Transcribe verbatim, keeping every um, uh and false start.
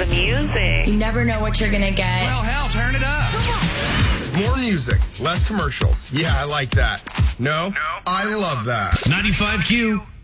the music. You never know what you're going to get. Well, hell, turn it up. More music, less commercials. Yeah, I like that. No? No. I love that. ninety-five Q.